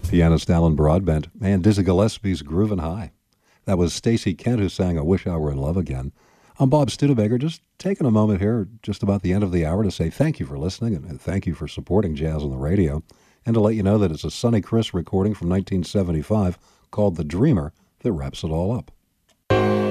Pianist Alan Broadbent and Dizzy Gillespie's Groovin' High. That was Stacey Kent who sang I Wish I Were in Love Again. I'm Bob Studebaker, just taking a moment here, just about the end of the hour, to say thank you for listening and thank you for supporting jazz on the radio, and to let you know that it's a Sonny Chris recording from 1975 called The Dreamer that wraps it all up.